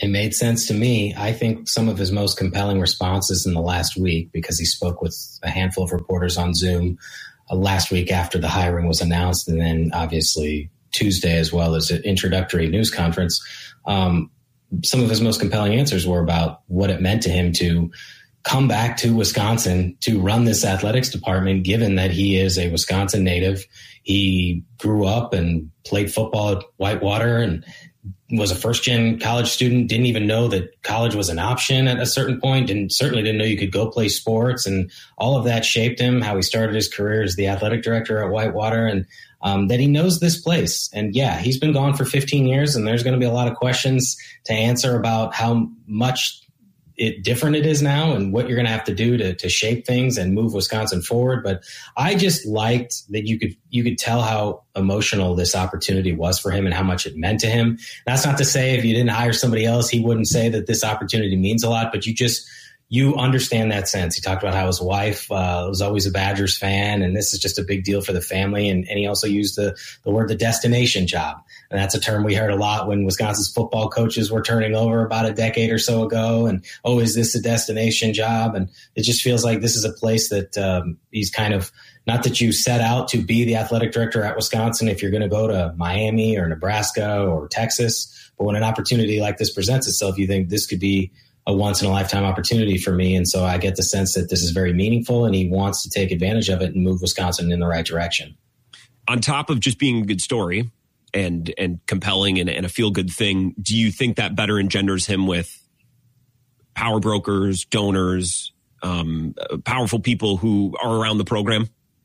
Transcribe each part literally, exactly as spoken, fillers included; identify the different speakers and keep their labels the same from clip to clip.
Speaker 1: It made sense to me. I think some of his most compelling responses in the last week, because he spoke with a handful of reporters on Zoom uh, last week after the hiring was announced, and then obviously Tuesday as well as an introductory news conference. Um, some of his most compelling answers were about what it meant to him to come back to Wisconsin to run this athletics department, given that he is a Wisconsin native. He grew up and played football at Whitewater and was a first-gen college student, didn't even know that college was an option at a certain point, and certainly didn't know you could go play sports. And all of that shaped him, how he started his career as the athletic director at Whitewater, and um, that he knows this place. And yeah, he's been gone for fifteen years, and there's going to be a lot of questions to answer about how much it different it is now and what you're going to have to do to, to shape things and move Wisconsin forward. But I just liked that you could you could tell how emotional this opportunity was for him and how much it meant to him. That's not to say if you didn't hire somebody else, he wouldn't say that this opportunity means a lot, but you just you understand that sense. He talked about how his wife uh, was always a Badgers fan, and this is just a big deal for the family. And, and he also used the, the word the destination job. And that's a term we heard a lot when Wisconsin's football coaches were turning over about a decade or so ago. And, oh, is this a destination job? And it just feels like this is a place that um, he's kind of, not that you set out to be the athletic director at Wisconsin if you're going to go to Miami or Nebraska or Texas. But when an opportunity like this presents itself, you think this could be a once in a lifetime opportunity for me. And so I get the sense that this is very meaningful and he wants to take advantage of it and move Wisconsin in the right direction.
Speaker 2: On top of just being a good story and, and compelling and, and a feel good thing, do you think that better engenders him with power brokers, donors, um, powerful people who are around the program?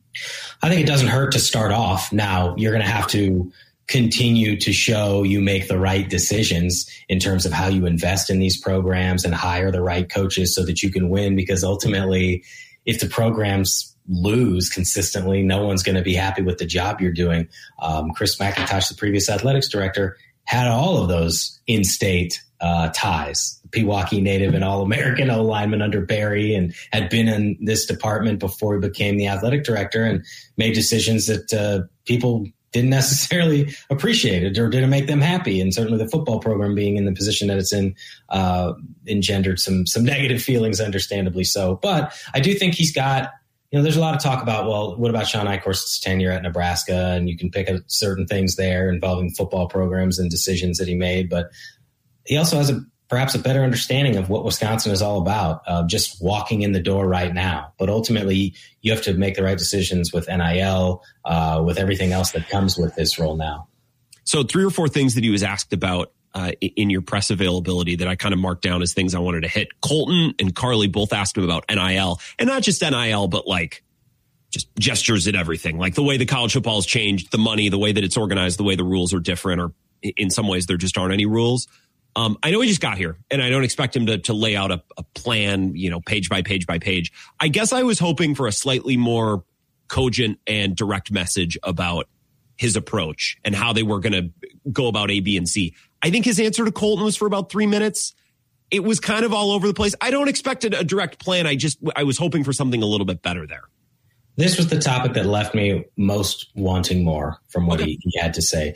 Speaker 1: I think it doesn't hurt to start off. Now you're going to have to continue to show you make the right decisions in terms of how you invest in these programs and hire the right coaches so that you can win. Because ultimately, if the programs lose consistently, no one's going to be happy with the job you're doing. Um, Chris McIntosh, the previous athletics director, had all of those in-state uh, ties. Pewaukee native and All-American O-lineman under Barry, and had been in this department before he became the athletic director and made decisions that uh, people didn't necessarily appreciate it or didn't make them happy. And certainly the football program being in the position that it's in uh, engendered some some negative feelings, understandably so. But I do think he's got, you know, there's a lot of talk about, well, what about Sean Eichhorst's tenure at Nebraska? And you can pick up certain things there involving football programs and decisions that he made. But he also has a perhaps a better understanding of what Wisconsin is all about, uh, just walking in the door right now. But ultimately, you have to make the right decisions with N I L, uh, with everything else that comes with this role now.
Speaker 2: So three or four things that he was asked about uh, in your press availability that I kind of marked down as things I wanted to hit. Colton and Carly both asked him about N I L, and not just N I L, but like just gestures and everything, like the way the college football has changed, the money, the way that it's organized, the way the rules are different, or in some ways there just aren't any rules. Um, I know he just got here, and I don't expect him to, to lay out a, a plan, you know, page by page by page. I guess I was hoping for a slightly more cogent and direct message about his approach and how they were going to go about A, B, and C. I think his answer to Colton was for about three minutes. It was kind of all over the place. I don't expect a, a direct plan. I just I was hoping for something a little bit better there.
Speaker 1: This was the topic that left me most wanting more from what okay. he, he had to say.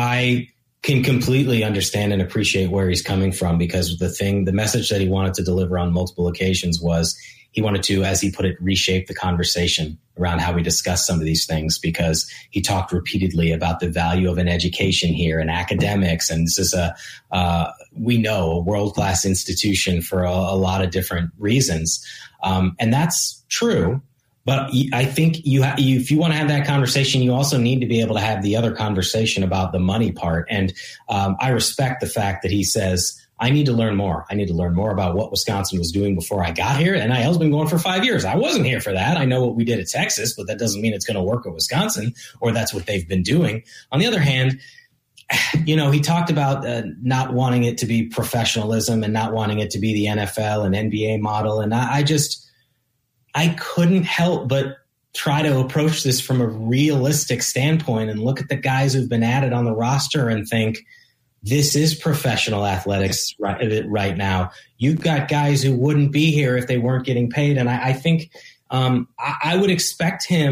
Speaker 1: I can completely understand and appreciate where he's coming from, because the thing, the message that he wanted to deliver on multiple occasions was he wanted to, as he put it, reshape the conversation around how we discuss some of these things, because he talked repeatedly about the value of an education here and academics. And this is a, uh, we know, a world-class institution for a, a lot of different reasons. Um, and that's true. But I think you, ha- you, if you want to have that conversation, you also need to be able to have the other conversation about the money part. And um, I respect the fact that he says, I need to learn more. I need to learn more about what Wisconsin was doing before I got here. N I L's been going for five years. I wasn't here for that. I know what we did at Texas, but that doesn't mean it's going to work at Wisconsin, or that's what they've been doing. On the other hand, you know, he talked about uh, not wanting it to be professionalism and not wanting it to be the N F L and N B A model. And I, I just... I couldn't help but try to approach this from a realistic standpoint and look at the guys who've been added on the roster and think, this is professional athletics right, right now. You've got guys who wouldn't be here if they weren't getting paid. And I, I think um, I, I would expect him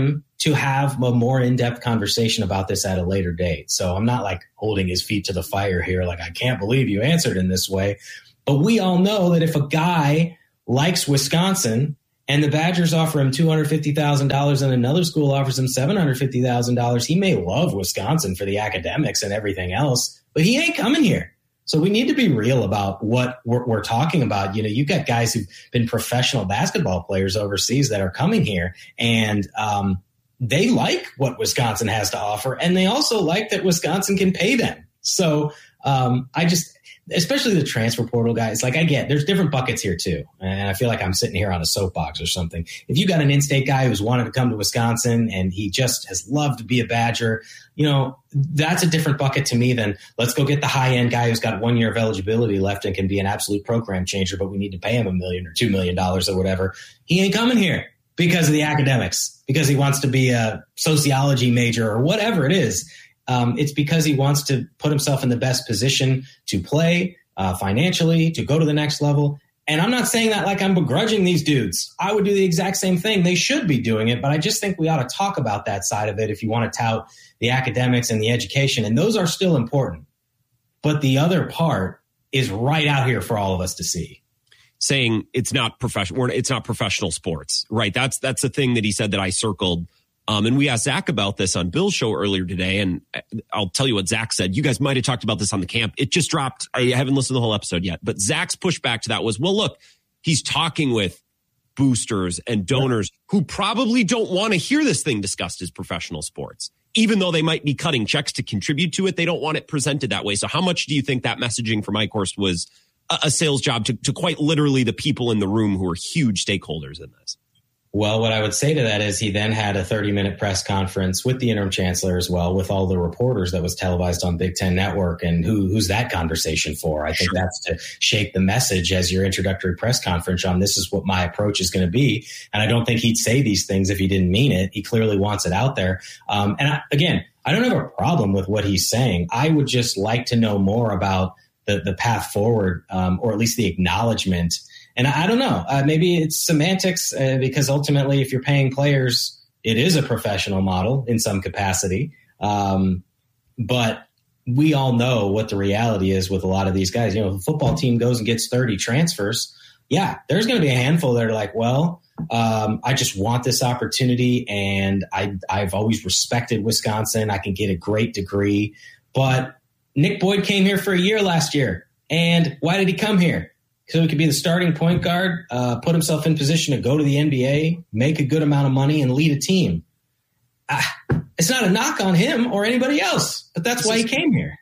Speaker 1: to have a more in-depth conversation about this at a later date. So I'm not like holding his feet to the fire here. Like, I can't believe you answered in this way. But we all know that if a guy likes Wisconsin and the Badgers offer him two hundred fifty thousand dollars and another school offers him seven hundred fifty thousand dollars, he may love Wisconsin for the academics and everything else, but he ain't coming here. So we need to be real about what we're, we're talking about. You know, you've got guys who've been professional basketball players overseas that are coming here, and um, they like what Wisconsin has to offer, and they also like that Wisconsin can pay them. So um, I just, especially the transfer portal guys, like I get, there's different buckets here too. And I feel like I'm sitting here on a soapbox or something. If you got an in-state guy who's wanted to come to Wisconsin and he just has loved to be a Badger, you know, that's a different bucket to me than let's go get the high-end guy who's got one year of eligibility left and can be an absolute program changer, but we need to pay him a million or two million dollars or whatever. He ain't coming here because of the academics, because he wants to be a sociology major or whatever it is. Um, it's because he wants to put himself in the best position to play uh, financially, to go to the next level. And I'm not saying that like I'm begrudging these dudes. I would do the exact same thing. They should be doing it. But I just think we ought to talk about that side of it if you want to tout the academics and the education. And those are still important. But the other part is right out here for all of us to see.
Speaker 2: Saying it's not professional, it's not professional sports, right? That's that's the thing that he said that I circled. Um, and we asked Zach about this on Bill's show earlier today, and I'll tell you what Zach said. You guys might have talked about this on the camp. It just dropped. I haven't listened to the whole episode yet, but Zach's pushback to that was, well, look, he's talking with boosters and donors who probably don't want to hear this thing discussed as professional sports. Even though they might be cutting checks to contribute to it, they don't want it presented that way. So how much do you think that messaging from Mike Horst was a, a sales job to, to quite literally the people in the room who are huge stakeholders in this?
Speaker 1: Well, what I would say to that is he then had a thirty-minute press conference with the interim chancellor as well, with all the reporters that was televised on Big Ten Network. And who who's that conversation for? I think sure. That's to shape the message as your introductory press conference on this is what my approach is going to be. And I don't think he'd say these things if he didn't mean it. He clearly wants it out there. Um, and I, again, I don't have a problem with what he's saying. I would just like to know more about the, the path forward, um, or at least the acknowledgement. And I don't know, uh, maybe it's semantics uh, because ultimately if you're paying players, it is a professional model in some capacity. Um, but we all know what the reality is with a lot of these guys. You know, if a football team goes and gets thirty transfers, yeah, there's going to be a handful that are like, well, um, I just want this opportunity and I, I've always respected Wisconsin. I can get a great degree. But Nick Boyd came here for a year last year. And why did he come here? So he could be the starting point guard, uh, put himself in position to go to the N B A, make a good amount of money, and lead a team. Uh, it's not a knock on him or anybody else, but that's why he came here.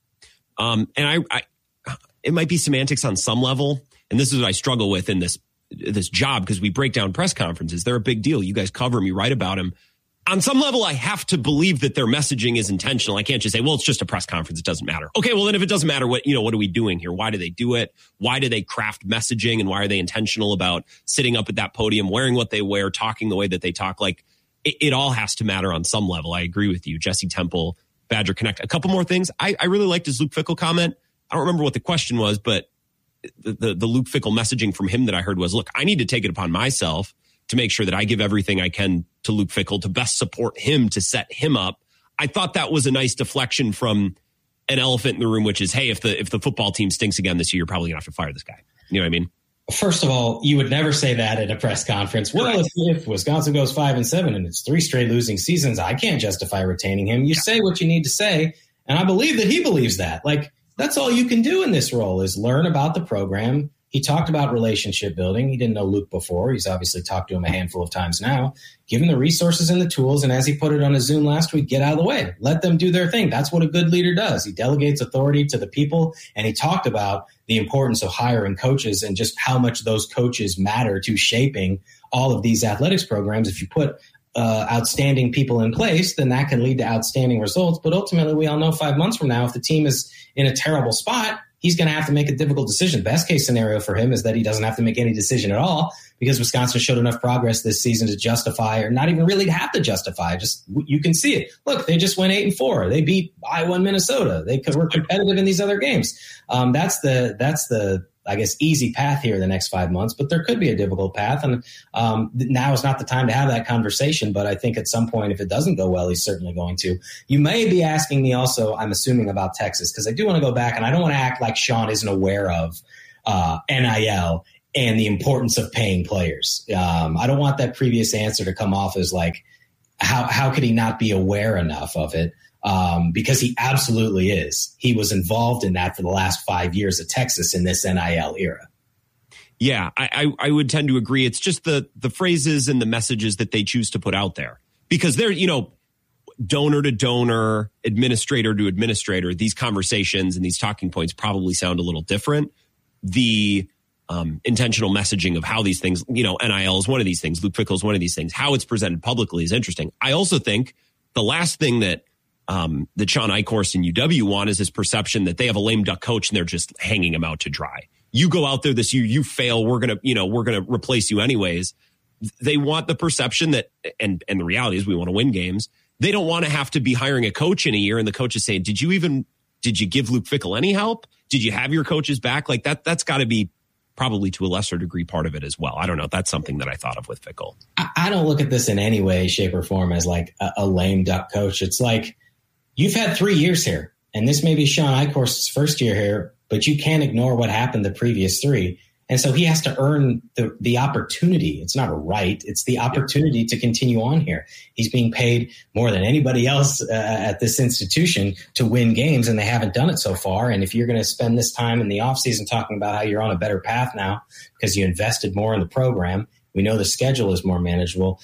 Speaker 2: Um, and I, I, it might be semantics on some level, and this is what I struggle with in this this job because we break down press conferences. They're a big deal. You guys cover them, you write about them. On some level, I have to believe that their messaging is intentional. I can't just say, well, it's just a press conference. It doesn't matter. Okay, well, then if it doesn't matter, what, you know, what are we doing here? Why do they do it? Why do they craft messaging? And why are they intentional about sitting up at that podium, wearing what they wear, talking the way that they talk? Like, it, it all has to matter on some level. I agree with you. Jesse Temple, Badger Connect. A couple more things. I, I really liked his Luke Fickell comment. I don't remember what the question was, but the, the, the Luke Fickell messaging from him that I heard was, look, I need to take it upon myself to make sure that I give everything I can to Luke Fickell to best support him, to set him up. I thought that was a nice deflection from an elephant in the room, which is, hey, if the if the football team stinks again this year, you're probably going to have to fire this guy. You know what I mean?
Speaker 1: First of all, you would never say that at a press conference. Well, right. if, if Wisconsin goes five and seven and it's three straight losing seasons, I can't justify retaining him. You yeah. say what you need to say, and I believe that he believes that. Like, that's all you can do in this role is learn about the program. He talked about relationship building. He didn't know Luke before. He's obviously talked to him a handful of times now. Give him the resources and the tools. And as he put it on a Zoom last week, get out of the way. Let them do their thing. That's what a good leader does. He delegates authority to the people. And he talked about the importance of hiring coaches and just how much those coaches matter to shaping all of these athletics programs. If you put uh, outstanding people in place, then that can lead to outstanding results. But ultimately, we all know five months from now, if the team is in a terrible spot, he's going to have to make a difficult decision. Best case scenario for him is that he doesn't have to make any decision at all because Wisconsin showed enough progress this season to justify, or not even really to have to justify. Just you can see it. Look, they just went eight and four. They beat Iowa and Minnesota. They were competitive in these other games. Um, that's the that's the I guess, easy path here the next five months, but there could be a difficult path. And um, now is not the time to have that conversation. But I think at some point, if it doesn't go well, he's certainly going to. You may be asking me also, I'm assuming, about Texas, because I do want to go back, and I don't want to act like Sean isn't aware of uh, N I L and the importance of paying players. Um, I don't want that previous answer to come off as like, how how could he not be aware enough of it? Um, because he absolutely is. He was involved in that for the last five years at Texas in this N I L era.
Speaker 2: Yeah, I, I, I would tend to agree. It's just the the phrases and the messages that they choose to put out there, because they're, you know, donor to donor, administrator to administrator. These conversations and these talking points probably sound a little different. The um, intentional messaging of how these things, you know, N I L is one of these things. Luke Fickell is one of these things. How it's presented publicly is interesting. I also think the last thing that um, that Sean Eichhorst and U W want is this perception that they have a lame duck coach and they're just hanging him out to dry. You go out there this year, you fail, we're going to, you know, we're going to replace you anyways. They want the perception that, and, and the reality is we want to win games. They don't want to have to be hiring a coach in a year and the coach is saying, did you even, did you give Luke Fickell any help? Did you have your coaches back? Like that, that's got to be probably to a lesser degree part of it as well. I don't know. That's something that I thought of with Fickell.
Speaker 1: I, I don't look at this in any way, shape, or form as like a, a lame duck coach. It's like, you've had three years here, and this may be Sean Eichhorst's first year here, but you can't ignore what happened the previous three. And so he has to earn the, the opportunity. It's not a right. It's the opportunity to continue on here. He's being paid more than anybody else uh, at this institution to win games, and they haven't done it so far. And if you're going to spend this time in the offseason talking about how you're on a better path now because you invested more in the program, we know the schedule is more manageable.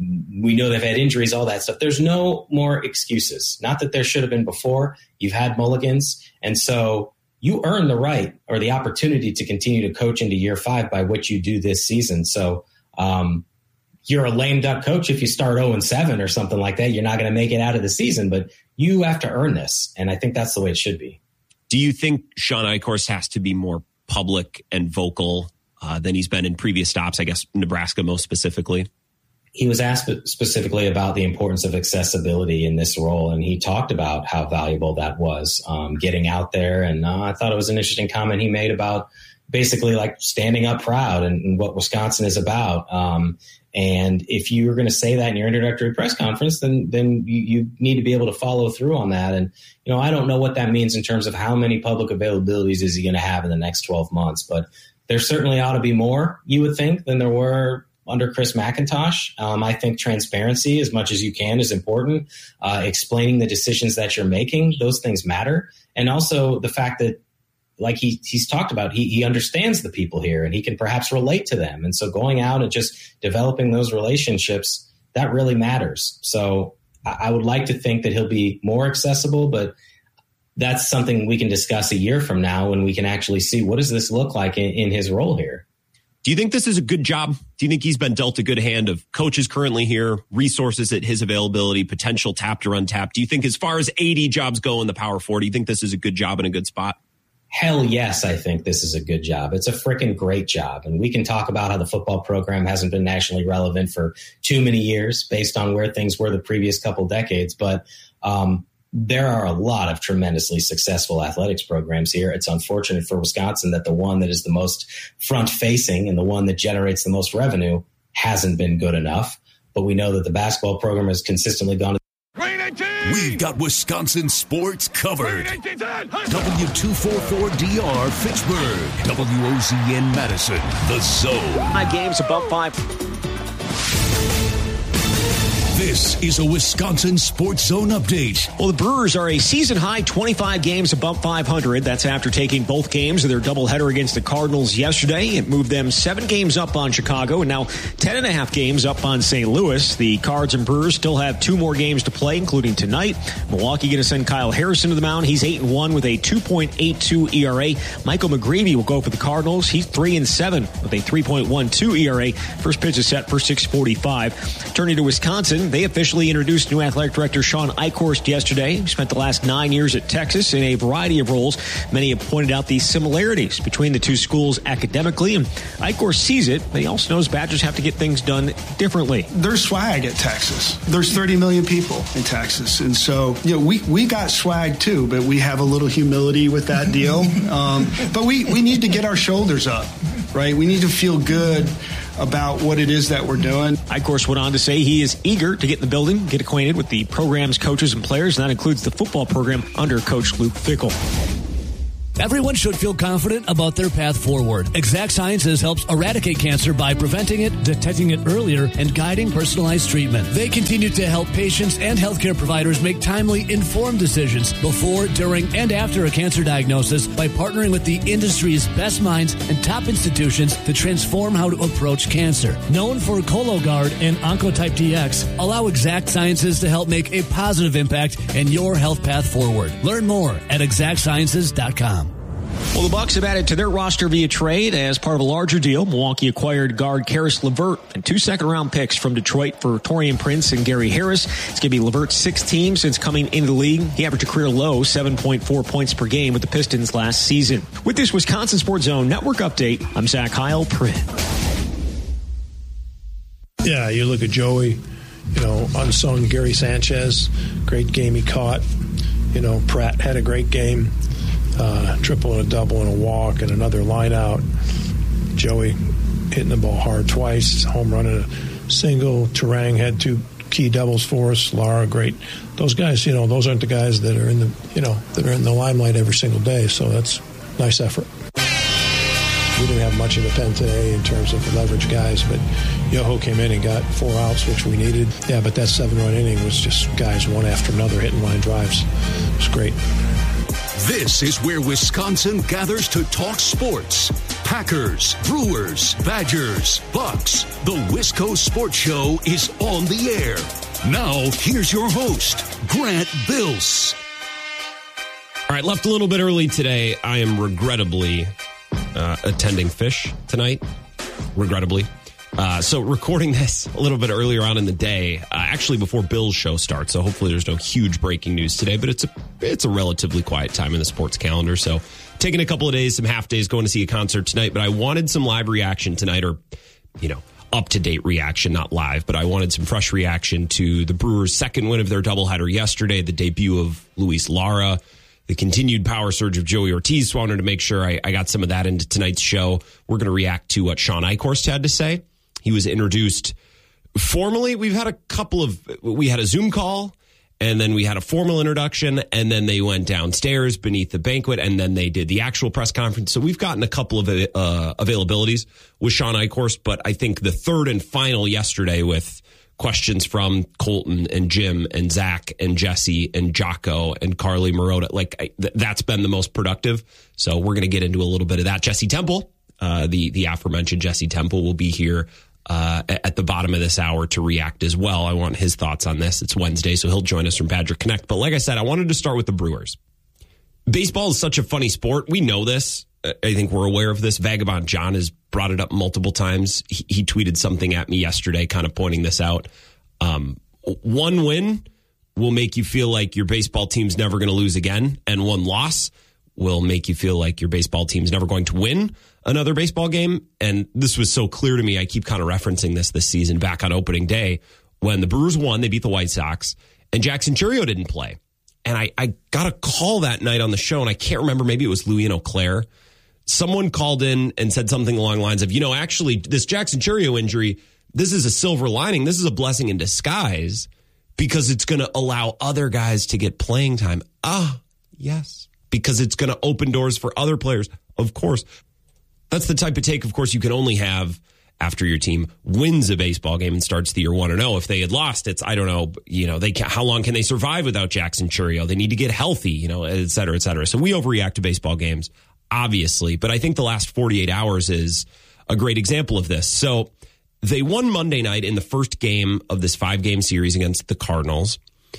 Speaker 1: We know they've had injuries, all that stuff. There's no more excuses. Not that there should have been before. You've had mulligans. And so you earn the right or the opportunity to continue to coach into year five by what you do this season. So um, you're a lame duck coach if you start oh and seven or something like that. You're not going to make it out of the season, but you have to earn this. And I think that's the way it should be.
Speaker 2: Do you think Sean Eichhorst has to be more public and vocal uh, than he's been in previous stops? I guess Nebraska most specifically.
Speaker 1: He was asked specifically about the importance of accessibility in this role, and he talked about how valuable that was, um, getting out there. And uh, I thought it was an interesting comment he made about basically like standing up proud and, and what Wisconsin is about. Um, and if you were going to say that in your introductory press conference, then then you, you need to be able to follow through on that. And, you know, I don't know what that means in terms of how many public availabilities is he going to have in the next twelve months, but there certainly ought to be more, you would think, than there were under Chris McIntosh. Um, I think transparency, as much as you can, is important. Uh, explaining the decisions that you're making, those things matter. And also the fact that, like he he's talked about, he, he understands the people here and he can perhaps relate to them. And so going out and just developing those relationships, that really matters. So I, I would like to think that he'll be more accessible, but that's something we can discuss a year from now when we can actually see what does this look like in, in his role here.
Speaker 2: Do you think this is a good job? Do you think he's been dealt a good hand of coaches currently here, resources at his availability, potential tapped or untapped? Do you think as far as eighty jobs go in the Power Four, do you think this is a good job and a good spot?
Speaker 1: Hell yes, I think this is a good job. It's a freaking great job. And we can talk about how the football program hasn't been nationally relevant for too many years based on where things were the previous couple decades. But um, there are a lot of tremendously successful athletics programs here. It's unfortunate for Wisconsin that the one that is the most front-facing and the one that generates the most revenue hasn't been good enough. But we know that the basketball program has consistently gone to
Speaker 3: We've got Wisconsin sports covered. W two forty-four D R Fitchburg. W O Z N Madison. The Zone.
Speaker 4: Five games above five.
Speaker 3: This is a Wisconsin Sports Zone update.
Speaker 4: Well, the Brewers are a season-high twenty-five games above five hundred. That's after taking both games of their doubleheader against the Cardinals yesterday. It moved them seven games up on Chicago and now ten and a half games up on Saint Louis. The Cards and Brewers still have two more games to play, including tonight. Milwaukee going to send Kyle Harrison to the mound. He's eight and one with a two point eight two E R A. Michael McGreevy will go for the Cardinals. He's three and seven with a three point one two E R A. First pitch is set for six forty-five. Turning to Wisconsin, they have officially introduced new athletic director Sean Eichhorst yesterday. He spent the last nine years at Texas in a variety of roles. Many have pointed out the similarities between the two schools academically, and Eichhorst sees it, but he also knows Badgers have to get things done differently.
Speaker 5: There's swag at Texas. There's thirty million people in Texas, and so you know we we got swag too, but we have a little humility with that deal. um, but we we need to get our shoulders up, right? We need to feel good about what it is that we're doing.
Speaker 4: Eichhorst went on to say he is eager to get in the building, get acquainted with the program's coaches and players, and that includes the football program under Coach Luke Fickell.
Speaker 6: Everyone should feel confident about their path forward. Exact Sciences helps eradicate cancer by preventing it, detecting it earlier, and guiding personalized treatment. They continue to help patients and healthcare providers make timely, informed decisions before, during, and after a cancer diagnosis by partnering with the industry's best minds and top institutions to transform how to approach cancer. Known for Cologuard and Oncotype D X, allow Exact Sciences to help make a positive impact in your health path forward. Learn more at exact sciences dot com.
Speaker 4: Well, the Bucs have added to their roster via trade as part of a larger deal. Milwaukee acquired guard Karis LeVert and two second-round picks from Detroit for Taurean Prince and Gary Harris. It's going to be LeVert's sixth team since coming into the league. He averaged a career low seven point four points per game with the Pistons last season. With this Wisconsin Sports Zone Network update, I'm Zach Heil, Pritt.
Speaker 7: Yeah, you look at Joey, you know, unsung Gary Sanchez, great game he caught. You know, Pratt had a great game. Uh, triple and a double and a walk and another line out. Joey hitting the ball hard twice, home run and a single. Turang had two key doubles for us. Lara, great. Those guys, you know, those aren't the guys that are in the, you know, that are in the limelight every single day. So that's nice effort. We didn't have much in the pen today in terms of leverage guys, but Yoho came in and got four outs, which we needed. Yeah, but that seven-run inning was just guys one after another hitting line drives. It was great.
Speaker 3: This is where Wisconsin gathers to talk sports. Packers, Brewers, Badgers, Bucks. The Wisco Sports Show is on the air. Now, here's your host, Grant Bills.
Speaker 2: All right, left a little bit early today. I am regrettably uh, attending Fish tonight. Regrettably. Uh, so recording this a little bit earlier on in the day, uh, actually before Bill's show starts. So hopefully there's no huge breaking news today, but it's a it's a relatively quiet time in the sports calendar. So taking a couple of days, some half days, going to see a concert tonight. But I wanted some live reaction tonight, or, you know, up-to-date reaction, not live, but I wanted some fresh reaction to the Brewers' second win of their doubleheader yesterday, the debut of Luis Lara, the continued power surge of Joey Ortiz. So I wanted to make sure I, I got some of that into tonight's show. We're going to react to what Sean Eichhorst had to say. He was introduced formally. We've had a couple of, we had a Zoom call, and then we had a formal introduction, and then they went downstairs beneath the banquet, and then they did the actual press conference. So we've gotten a couple of uh, availabilities with Sean Eichhorst, but I think the third and final yesterday with questions from Colton and Jim and Zach and Jesse and Jocko and Carly Marotta, like I, th- that's been the most productive. So we're going to get into a little bit of that. Jesse Temple, uh, the, the aforementioned Jesse Temple will be here Uh, at the bottom of this hour to react as well. I want his thoughts on this. It's Wednesday, so he'll join us from Badger Connect. But like I said, I wanted to start with the Brewers. Baseball is such a funny sport. We know this. I think we're aware of this. Vagabond John has brought it up multiple times. He, he tweeted something at me yesterday kind of pointing this out. Um, one win will make you feel like your baseball team's never going to lose again, and one loss will make you feel like your baseball team's never going to win another baseball game. And this was so clear to me. I keep kind of referencing this this season back on opening day when the Brewers won. They beat the White Sox and Jackson Chourio didn't play. And I, I got a call that night on the show, and I can't remember. Maybe it was Louis and Eau Claire. Someone called in and said something along the lines of, you know, actually this Jackson Chourio injury, this is a silver lining. This is a blessing in disguise because it's going to allow other guys to get playing time. Ah, yes. Because it's going to open doors for other players. Of course, that's the type of take, of course, you can only have after your team wins a baseball game and starts the year one and oh. If they had lost, it's, I don't know, you know, they can, how long can they survive without Jackson Chourio? They need to get healthy, you know, et cetera, et cetera. So we overreact to baseball games, obviously. But I think the last forty-eight hours is a great example of this. So they won Monday night in the first game of this five-game series against the Cardinals.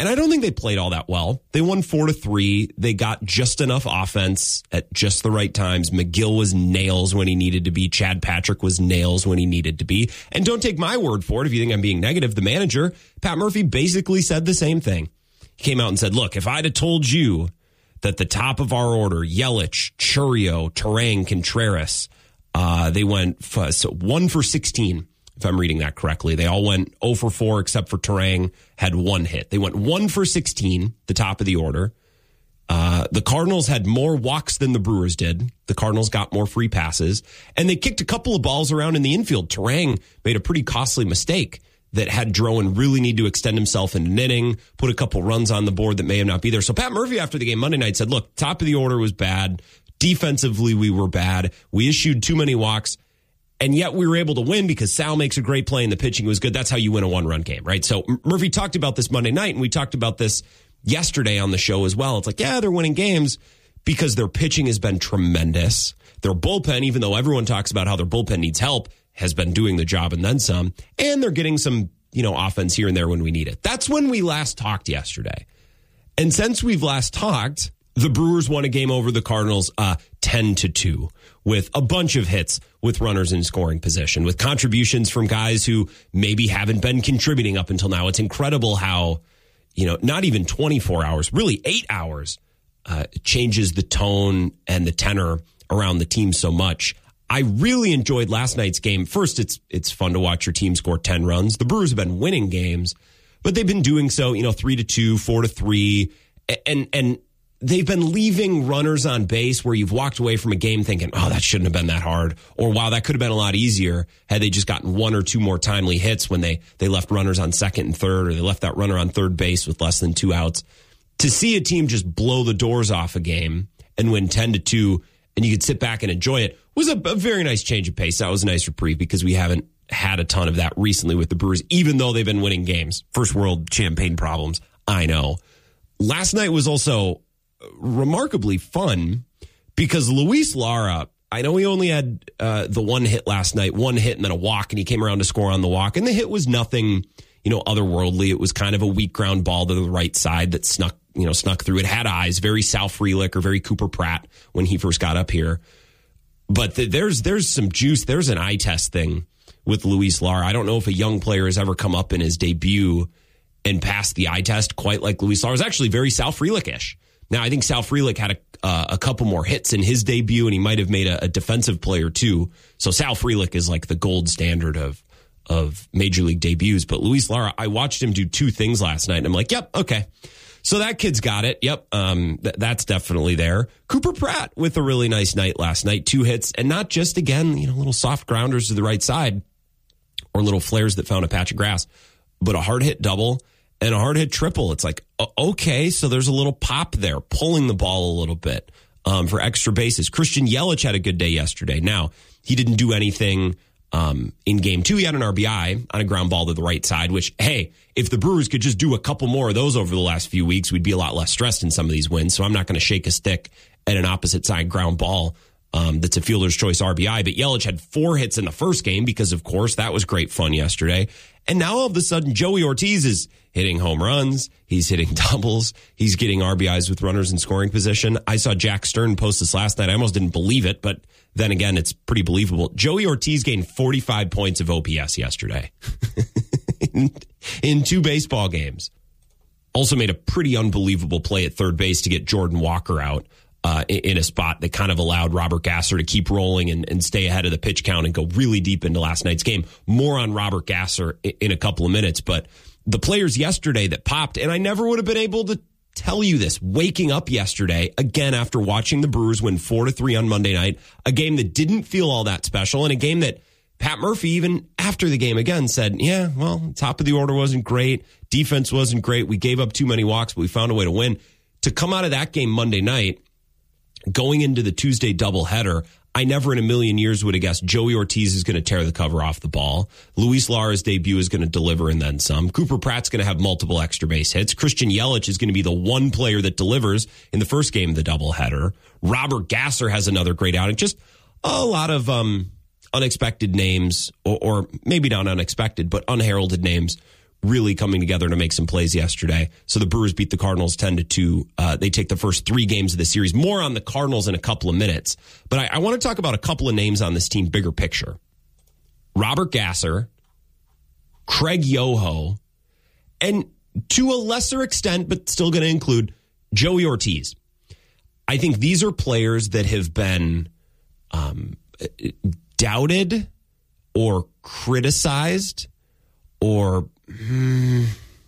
Speaker 2: And I don't think they played all that well. They won four to three. They got just enough offense at just the right times. McGill was nails when he needed to be. Chad Patrick was nails when he needed to be. And don't take my word for it if you think I'm being negative. The manager, Pat Murphy, basically said the same thing. He came out and said, look, if I'd have told you that the top of our order, Yelich, Churio, Terang, Contreras, uh, they went f- so one for sixteen. If I'm reading that correctly. They all went zero for four except for Terang, had one hit. They went one for sixteen, the top of the order. Uh, the Cardinals had more walks than the Brewers did. The Cardinals got more free passes. And they kicked a couple of balls around in the infield. Terang made a pretty costly mistake that had Drowan really need to extend himself in an inning, put a couple runs on the board that may have not be there. So Pat Murphy, after the game Monday night, said, look, top of the order was bad. Defensively, we were bad. We issued too many walks. And yet we were able to win because Sal makes a great play and the pitching was good. That's how you win a one-run game, right? So Murphy talked about this Monday night, and we talked about this yesterday on the show as well. It's like, yeah, they're winning games because their pitching has been tremendous. Their bullpen, even though everyone talks about how their bullpen needs help, has been doing the job and then some. And they're getting some, you know, offense here and there when we need it. That's when we last talked yesterday. And since we've last talked, the Brewers won a game over the Cardinals uh, ten to two with a bunch of hits with runners in scoring position, with contributions from guys who maybe haven't been contributing up until now. It's incredible how, you know, not even twenty-four hours, really eight hours uh, changes the tone and the tenor around the team so much. I really enjoyed last night's game. First, it's it's fun to watch your team score ten runs. The Brewers have been winning games, but they've been doing so, you know, three to two, four to three, and and they've been leaving runners on base where you've walked away from a game thinking, oh, that shouldn't have been that hard. Or, wow, that could have been a lot easier had they just gotten one or two more timely hits when they, they left runners on second and third, or they left that runner on third base with less than two outs. To see a team just blow the doors off a game and win ten to two, and you could sit back and enjoy it, was a, a very nice change of pace. That was a nice reprieve because we haven't had a ton of that recently with the Brewers, even though they've been winning games. First world champagne problems, I know. Last night was also remarkably fun because Luis Lara, I know he only had uh, the one hit last night, one hit and then a walk, and he came around to score on the walk. And the hit was nothing, you know, otherworldly. It was kind of a weak ground ball to the right side that snuck, you know, snuck through. It had eyes, very Sal Frelick or very Cooper Pratt when he first got up here. But the, there's there's some juice. There's an eye test thing with Luis Lara. I don't know if a young player has ever come up in his debut and passed the eye test quite like Luis Lara. It was actually very Sal Frelick-ish. Now, I think Sal Frelick had a, uh, a couple more hits in his debut, and he might have made a, a defensive player too. So Sal Frelick is like the gold standard of of major league debuts. But Luis Lara, I watched him do two things last night, and I'm like, yep, okay. So that kid's got it. Yep, um, th- that's definitely there. Cooper Pratt with a really nice night last night, two hits, and not just, again, you know, little soft grounders to the right side or little flares that found a patch of grass, but a hard hit double and a hard hit triple. It's like, okay, so there's a little pop there, pulling the ball a little bit um, for extra bases. Christian Yelich had a good day yesterday. Now, he didn't do anything um, in game two. He had an R B I on a ground ball to the right side, which, hey, if the Brewers could just do a couple more of those over the last few weeks, we'd be a lot less stressed in some of these wins. So I'm not going to shake a stick at an opposite side ground ball um, that's a fielder's choice R B I. But Yelich had four hits in the first game because, of course, that was great fun yesterday. And now all of a sudden, Joey Ortiz is hitting home runs. He's hitting doubles. He's getting R B Is with runners in scoring position. I saw Jack Stern post this last night. I almost didn't believe it, but then again, it's pretty believable. Joey Ortiz gained forty-five points of O P S yesterday in, in two baseball games. Also made a pretty unbelievable play at third base to get Jordan Walker out uh, in a spot that kind of allowed Robert Gasser to keep rolling and, and stay ahead of the pitch count and go really deep into last night's game. More on Robert Gasser in a couple of minutes, but the players yesterday that popped, and I never would have been able to tell you this, waking up yesterday, again, after watching the Brewers win four to three on Monday night, a game that didn't feel all that special, and a game that Pat Murphy, even after the game again, said, yeah, well, top of the order wasn't great. Defense wasn't great. We gave up too many walks, but we found a way to win. To come out of that game Monday night, going into the Tuesday doubleheader, I never in a million years would have guessed Joey Ortiz is going to tear the cover off the ball. Luis Lara's debut is going to deliver and then some. Cooper Pratt's going to have multiple extra base hits. Christian Yelich is going to be the one player that delivers in the first game of the doubleheader. Robert Gasser has another great outing. Just a lot of um, unexpected names, or, or maybe not unexpected, but unheralded names, really coming together to make some plays yesterday. So the Brewers beat the Cardinals ten to two. Uh, they take the first three games of the series. More on the Cardinals in a couple of minutes. But I, I want to talk about a couple of names on this team, bigger picture. Robert Gasser, Craig Yoho, and to a lesser extent, but still going to include Joey Ortiz. I think these are players that have been um, doubted or criticized or hmm,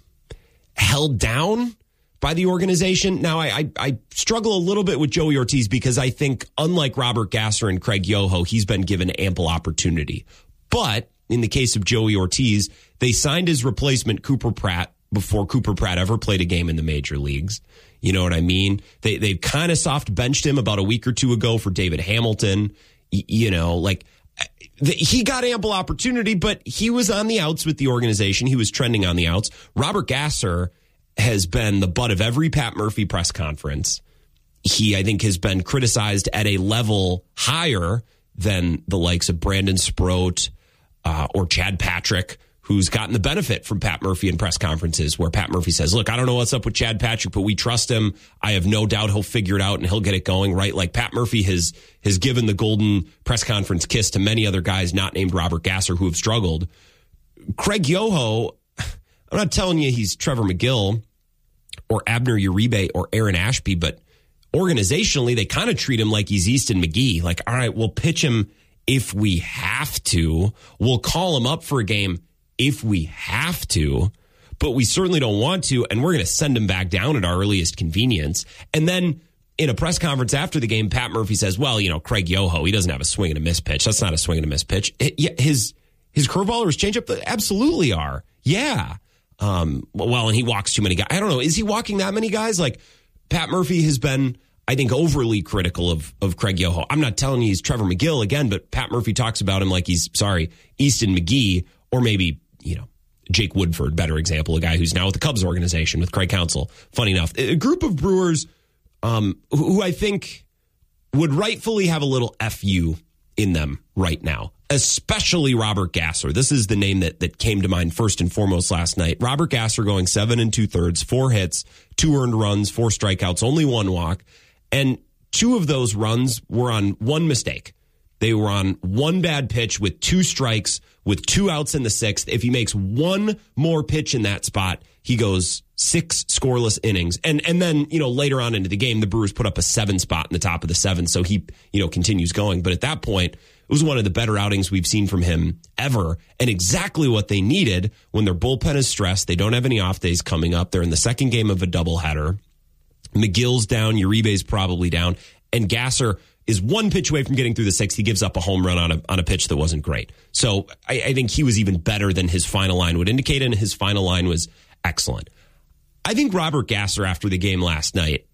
Speaker 2: held down by the organization. Now, I, I, I struggle a little bit with Joey Ortiz because I think, unlike Robert Gasser and Craig Yoho, he's been given ample opportunity. But in the case of Joey Ortiz, they signed his replacement, Cooper Pratt, before Cooper Pratt ever played a game in the major leagues. You know what I mean? They they kind of soft benched him about a week or two ago for David Hamilton. Y- you know, like the, he got ample opportunity, but he was on the outs with the organization. He was trending on the outs. Robert Gasser has been the butt of every Pat Murphy press conference. He, I think, has been criticized at a level higher than the likes of Brandon Sproat uh, or Chad Patrick, who's gotten the benefit from Pat Murphy in press conferences where Pat Murphy says, look, I don't know what's up with Chad Patrick, but we trust him. I have no doubt he'll figure it out and he'll get it going, right? Like Pat Murphy has has given the golden press conference kiss to many other guys not named Robert Gasser who have struggled. Craig Yoho, I'm not telling you he's Trevor McGill or Abner Uribe or Aaron Ashby, but organizationally, they kind of treat him like he's Easton McGee. Like, all right, we'll pitch him if we have to. We'll call him up for a game if we have to, but we certainly don't want to, and we're going to send him back down at our earliest convenience. And then in a press conference after the game, Pat Murphy says, well, you know, Craig Yoho, he doesn't have a swing and a miss pitch. That's not a swing and a miss pitch. It, his his curveball or his changeup absolutely are. Yeah. Um, well, and he walks too many guys. I don't know. Is he walking that many guys? Like, Pat Murphy has been, I think, overly critical of, of Craig Yoho. I'm not telling you he's Trevor McGill again, but Pat Murphy talks about him like he's, sorry, Easton McGee, or maybe, you know, Jake Woodford, better example, a guy who's now with the Cubs organization with Craig Counsell. Funny enough, a group of Brewers um, who I think would rightfully have a little F U in them right now, especially Robert Gasser. This is the name that, that came to mind first and foremost last night. Robert Gasser going seven and two thirds, four hits, two earned runs, four strikeouts, only one walk. And two of those runs were on one mistake. They were on one bad pitch with two strikes, with two outs in the sixth. If he makes one more pitch in that spot, he goes six scoreless innings. And and then, you know, later on into the game, the Brewers put up a seven spot in the top of the seventh. So he, you know, continues going. But at that point, it was one of the better outings we've seen from him ever. And exactly what they needed when their bullpen is stressed. They don't have any off days coming up. They're in the second game of a doubleheader. McGill's down. Uribe's probably down. And Gasser is one pitch away from getting through the sixth. He gives up a home run on a on a pitch that wasn't great. So I, I think he was even better than his final line would indicate, and his final line was excellent. I think Robert Gasser, after the game last night,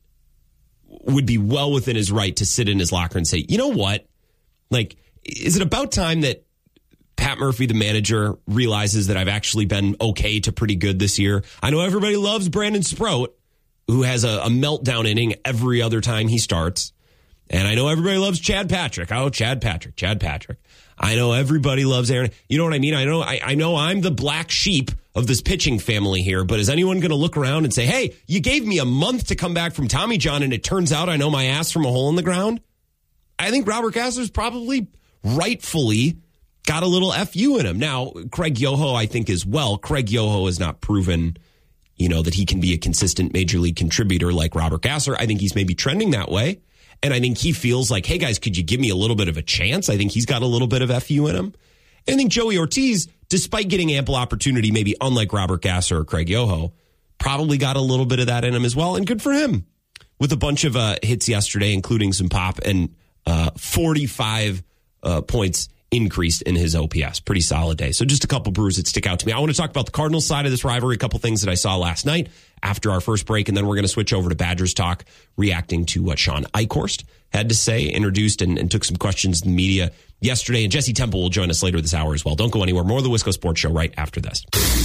Speaker 2: would be well within his right to sit in his locker and say, you know what? Like, is it about time that Pat Murphy, the manager, realizes that I've actually been okay to pretty good this year? I know everybody loves Brandon Sproat, who has a, a meltdown inning every other time he starts. And I know everybody loves Chad Patrick. Oh, Chad Patrick, Chad Patrick. I know everybody loves Aaron. You know what I mean? I know I, I know I'm the black sheep of this pitching family here, but is anyone going to look around and say, hey, you gave me a month to come back from Tommy John, and it turns out I know my ass from a hole in the ground? I think Robert Gasser's probably rightfully got a little F U in him. Now, Craig Yoho, I think, as well. Craig Yoho has not proven, you know, that he can be a consistent major league contributor like Robert Gasser. I think he's maybe trending that way. And I think he feels like, hey, guys, could you give me a little bit of a chance? I think he's got a little bit of F U in him. And I think Joey Ortiz, despite getting ample opportunity, maybe unlike Robert Gasser or Craig Yoho, probably got a little bit of that in him as well. And good for him. With a bunch of uh, hits yesterday, including some pop, and uh, forty-five uh, points increased in his O P S. Pretty solid day. So just a couple Brewers that stick out to me. I want to talk about the Cardinals side of this rivalry, a couple things that I saw last night after our first break, and then we're going to switch over to Badgers talk, reacting to what Sean Eichhorst had to say, introduced and, and took some questions in the media yesterday. And Jesse Temple will join us later this hour as well. Don't go anywhere. More of the Wisco Sports Show right after this.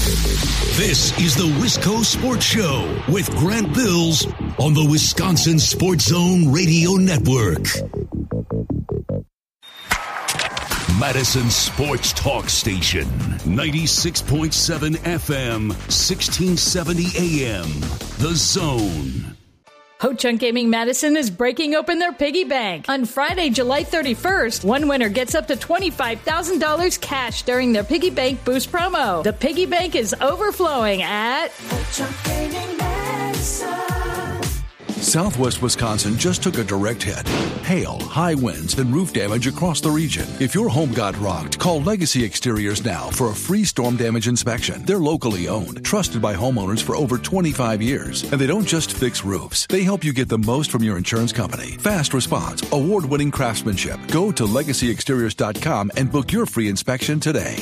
Speaker 3: This is the Wisco Sports Show with Grant Bills on the Wisconsin Sports Zone Radio Network. Madison Sports Talk Station. ninety-six point seven F M, sixteen seventy A M. The Zone.
Speaker 8: Ho Chunk Gaming Madison is breaking open their piggy bank. On Friday, July thirty-first, one winner gets up to twenty-five thousand dollars cash during their Piggy Bank Boost promo. The piggy bank is overflowing at Ho Chunk Gaming Madison.
Speaker 9: Southwest Wisconsin just took a direct hit. Hail, high winds, and roof damage across the region. If your home got rocked, call Legacy Exteriors now for a free storm damage inspection. They're locally owned, trusted by homeowners for over twenty-five years. And they don't just fix roofs. They help you get the most from your insurance company. Fast response, award-winning craftsmanship. Go to legacy exteriors dot com and book your free inspection today.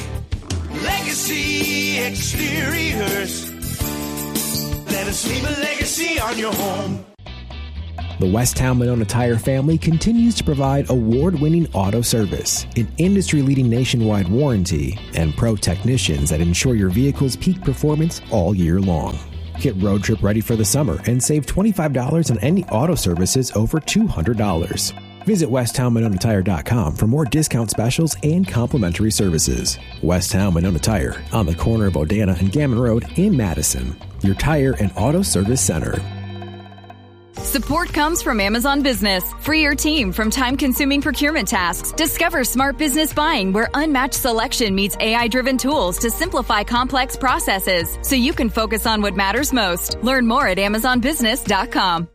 Speaker 10: Legacy Exteriors. Let us leave a legacy on your home.
Speaker 11: The Westtown Monona Tire family continues to provide award-winning auto service, an industry-leading nationwide warranty, and pro technicians that ensure your vehicle's peak performance all year long. Get road trip ready for the summer and save twenty-five dollars on any auto services over two hundred dollars. Visit west town monona tire dot com for more discount specials and complimentary services. Westtown Monona Tire, on the corner of Odana and Gammon Road in Madison. Your tire and auto service center.
Speaker 12: Support comes from Amazon Business. Free your team from time-consuming procurement tasks. Discover smart business buying where unmatched selection meets A I-driven tools to simplify complex processes so you can focus on what matters most. Learn more at amazon business dot com.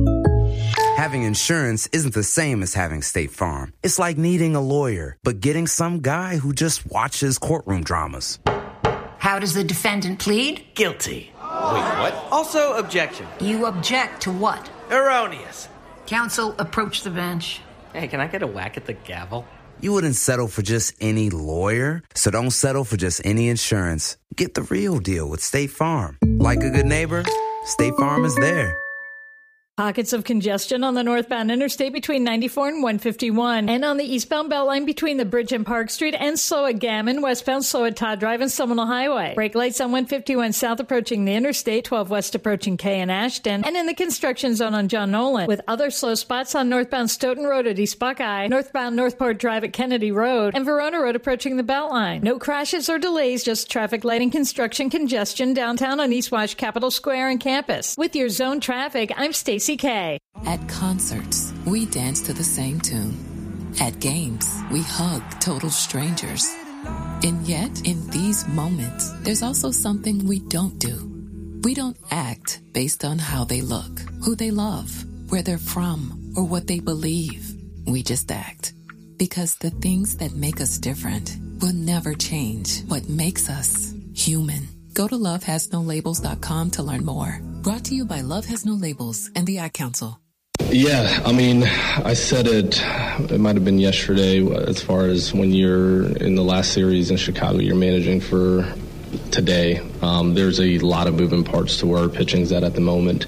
Speaker 13: Having insurance isn't the same as having State Farm. It's like needing a lawyer, but getting some guy who just watches courtroom dramas.
Speaker 14: How does the defendant plead?
Speaker 15: Guilty. Wait, what? Also, objection.
Speaker 14: You object to what?
Speaker 15: Erroneous.
Speaker 14: Counsel, approach the bench.
Speaker 15: Hey, can I get a whack at the gavel?
Speaker 13: You wouldn't settle for just any lawyer, so don't settle for just any insurance. Get the real deal with State Farm. Like a good neighbor, State Farm is there.
Speaker 8: Pockets of congestion on the northbound interstate between ninety-four and one fifty-one, and on the eastbound Beltline between the bridge and Park Street and slow at Gammon, westbound slow at Todd Drive and Seminole Highway. Brake lights on one fifty-one south approaching the interstate, twelve west approaching K and Ashton, and in the construction zone on John Nolan, with other slow spots on northbound Stoughton Road at East Buckeye, northbound Northport Drive at Kennedy Road, and Verona Road approaching the Beltline. No crashes or delays, just traffic lighting construction congestion downtown on East Wash, Capitol Square, and campus. With your zone traffic, I'm Stacey K.
Speaker 16: At concerts, we dance to the same tune. At games, we hug total strangers. And yet, in these moments, there's also something we don't do. We don't act based on how they look, who they love, where they're from, or what they believe. We just act. Because the things that make us different will never change what makes us human. Go to love has no labels dot com to learn more. Brought to you by Love Has No Labels and the Ad Council.
Speaker 17: Yeah, I mean, I said it, it might have been yesterday, as far as when you're in the last series in Chicago, you're managing for today. Um, there's a lot of moving parts to where our pitching's at at the moment,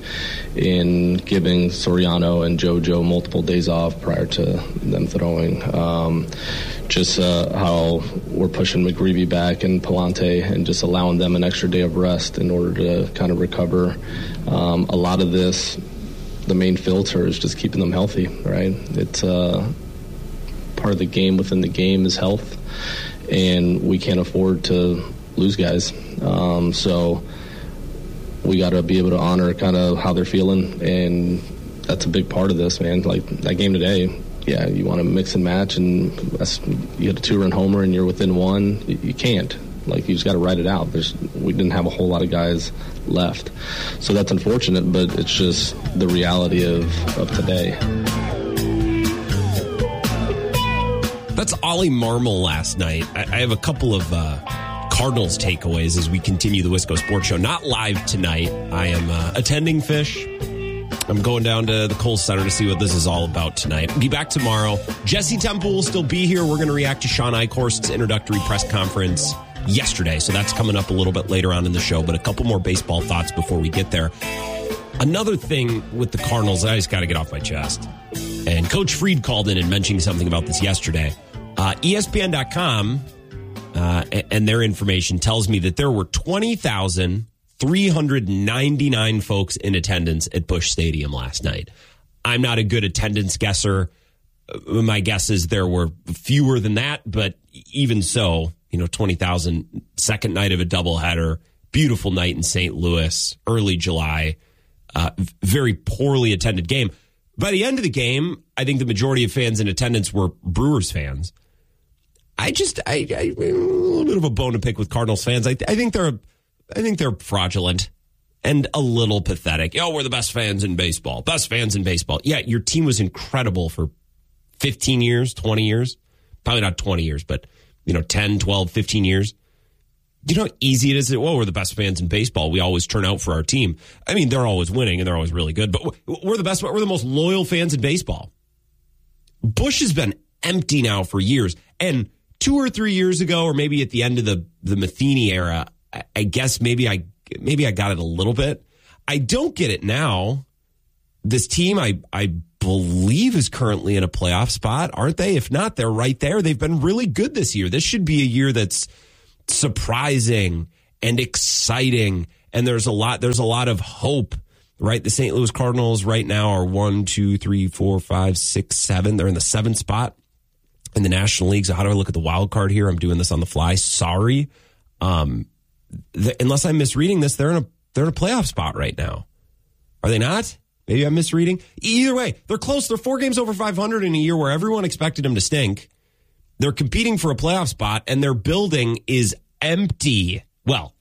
Speaker 17: in giving Soriano and JoJo multiple days off prior to them throwing. Um, just uh, how we're pushing McGreevy back and Palante and just allowing them an extra day of rest in order to kind of recover. Um, a lot of this, the main filter is just keeping them healthy, right? It's uh, part of the game within the game is health, and we can't afford to lose guys. Um, so we got to be able to honor kind of how they're feeling, and that's a big part of this, man. Like that game today, yeah, you want to mix and match, and that's, you get a two-run homer and you're within one. You, you can't. Like, you just got to write it out. There's, we didn't have a whole lot of guys left. So that's unfortunate, but it's just the reality of, of today.
Speaker 2: That's Ollie Marmol last night. I, I have a couple of uh, Cardinals takeaways as we continue the Wisco Sports Show. Not live tonight. I am uh, attending Fish. I'm going down to the Kohl Center to see what this is all about tonight. I'll be back tomorrow. Jesse Temple will still be here. We're going to react to Sean Eichhorst's introductory press conference yesterday, so that's coming up a little bit later on in the show, but a couple more baseball thoughts before we get there. Another thing with the Cardinals, I just got to get off my chest. And Coach Freed called in and mentioned something about this yesterday. Uh, E S P N dot com uh, and their information tells me that there were twenty thousand three hundred ninety-nine folks in attendance at Busch Stadium last night. I'm not a good attendance guesser. my guess is there were fewer than that, but even so, you know, twenty thousand, second night of a doubleheader, beautiful night in Saint Louis, early July, uh, very poorly attended game. By the end of the game, I think the majority of fans in attendance were Brewers fans. I just, I, I a little bit of a bone to pick with Cardinals fans. I, I think they're, I think they're fraudulent and a little pathetic. Oh, we're the best fans in baseball. Best fans in baseball. Yeah, your team was incredible for fifteen years, twenty years. Probably not twenty years, but, you know, ten, twelve, fifteen years. You know how easy it is to, well, we're the best fans in baseball. We always turn out for our team. I mean, they're always winning and they're always really good, but we're the best, we're the most loyal fans in baseball. Busch has been empty now for years. And two or three years ago, or maybe at the end of the, the Matheny era, I, I guess maybe I, maybe I got it a little bit. I don't get it now. This team, I, I believe, is currently in a playoff spot, aren't they? If not, they're right there. They've been really good this year. This should be a year that's surprising and exciting, and there's a lot there's a lot of hope, right? The Saint Louis Cardinals right now are one, two, three, four, five, six, seven. They're in the seventh spot in the National League. So how do I look at the wild card here? I'm doing this on the fly. Sorry. Um, the, unless I'm misreading this, they're in a they're in a playoff spot right now. Are they not? Maybe I'm misreading. Either way, they're close. They're four games over five hundred in a year where everyone expected them to stink. They're competing for a playoff spot, and their building is empty. Well,